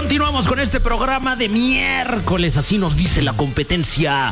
Continuamos con este programa de miércoles, así nos dice la competencia.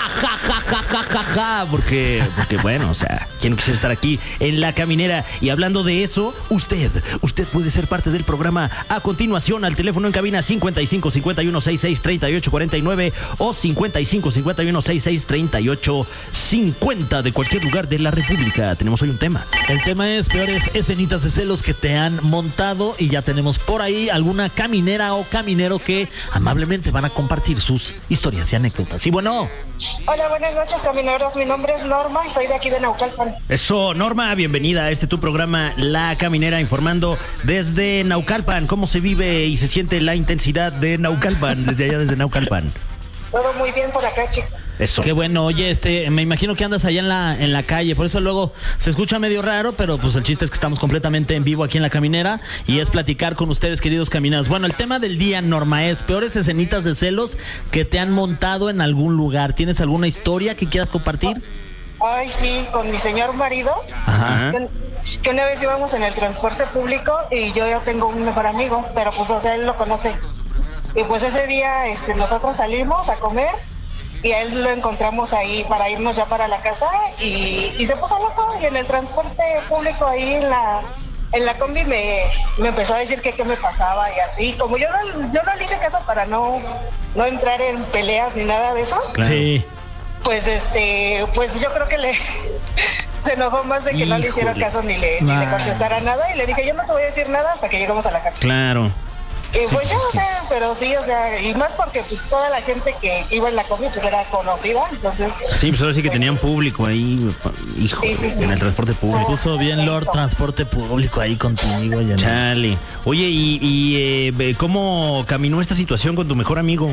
Porque bueno, o sea, ¿quién no quisiera estar aquí en La Caminera? Y hablando de eso, usted puede ser parte del programa a continuación al teléfono en cabina 55 51 66 38 49 o 55 51 66 38 50 de cualquier lugar de la República. Tenemos hoy un tema. El tema es peores escenitas de celos que te han montado, y ya tenemos por ahí alguna caminera o caminero que amablemente van a compartir sus historias y anécdotas. Y bueno. Hola, buenas noches, camineros. Mi nombre es Norma y soy de aquí de Naucalpan. Eso, Norma, bienvenida a tu programa La Caminera, informando desde Naucalpan. ¿Cómo se vive y se siente la intensidad de Naucalpan, desde Naucalpan? Todo muy bien por acá, chicos. Eso. Qué bueno. Oye, me imagino que andas allá en la calle, por eso luego se escucha medio raro, pero pues el chiste es que estamos completamente en vivo aquí en La Caminera y es platicar con ustedes, queridos camineros. Bueno, el tema del día, Norma, es peores escenitas de celos que te han montado en algún lugar. ¿Tienes alguna historia que quieras compartir? Ay, sí, con mi señor marido. Ajá. Que una vez íbamos en el transporte público y yo tengo un mejor amigo, pero pues, o sea, él lo conoce. Y pues ese día nosotros salimos a comer y a él lo encontramos ahí para irnos ya para la casa y se puso loco, y en el transporte público ahí en la combi me empezó a decir que qué me pasaba y así. Como yo no le hice caso para no entrar en peleas ni nada de eso. Claro. Sí. Pues pues yo creo que se enojó más de que no le hiciera caso ni le contestara nada, y le dije, yo no te voy a decir nada hasta que lleguemos a la casa. Claro. Y pues ya, o sea, pero sí, o sea, y más porque pues toda la gente que iba en la combi pues era conocida, entonces... Sí, pues ahora sí que tenían público ahí, hijo, sí. En el transporte público. Puso bien Lord Transporte Público ahí contigo. Ya Chale. No. Oye, ¿y cómo caminó esta situación con tu mejor amigo?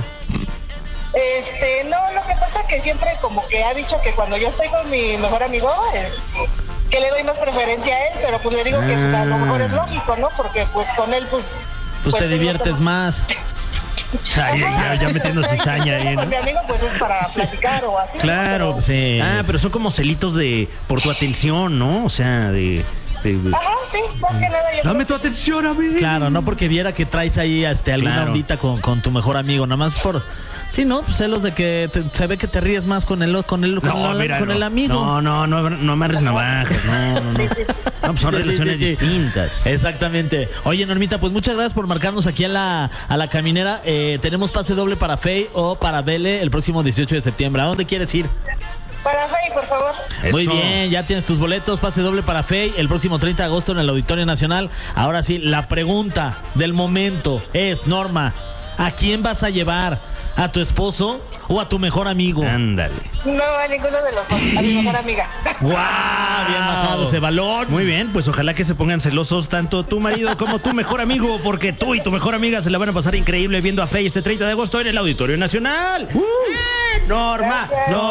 No, lo que pasa es que siempre como que ha dicho que cuando yo estoy con mi mejor amigo, que le doy más preferencia a él, pero pues le digo que pues, a lo mejor es lógico, ¿no? Porque pues con él pues te diviertes más. Ay, ya metiendo cizaña ahí, ¿no? Con mi amigo pues es para platicar o así. Claro, ¿no? sí. Pero son como celitos por tu atención, ¿no? O sea, Ajá, sí, más que nada yo... Dame tu atención a mí. Claro, no porque viera que traes ahí alguna ondita con tu mejor amigo, nada más por... Sí, ¿no? Pues celos de que se ve que te ríes más con el amigo. No amarres navajas, no. No, pues son relaciones distintas. Exactamente. Oye, Normita, pues muchas gracias por marcarnos aquí a la Caminera. Tenemos pase doble para Fey o para Bele el próximo 18 de septiembre. ¿A dónde quieres ir? Para Fey, por favor. Eso. Muy bien, ya tienes tus boletos, pase doble para Fey el próximo 30 de agosto en el Auditorio Nacional. Ahora sí, la pregunta del momento es, Norma, ¿a quién vas a llevar? ¿A tu esposo o a tu mejor amigo? Ándale. No, a ninguno de los dos, a mi mejor amiga. ¡Guau! Bien bajado ese balón. Muy bien, pues ojalá que se pongan celosos tanto tu marido como tu mejor amigo, porque tú y tu mejor amiga se la van a pasar increíble viendo a Fey este 30 de agosto en el Auditorio Nacional. Norma.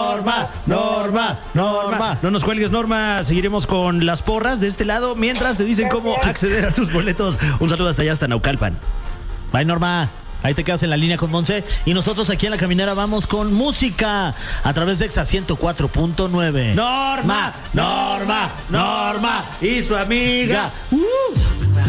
No nos cuelgues, Norma. Seguiremos con las porras de este lado mientras te dicen cómo acceder a tus boletos. Un saludo hasta allá, hasta Naucalpan. Bye, Norma. Ahí te quedas en la línea con Monse. Y nosotros aquí en La Caminera vamos con música a través de Exa 104.9. Norma y su amiga.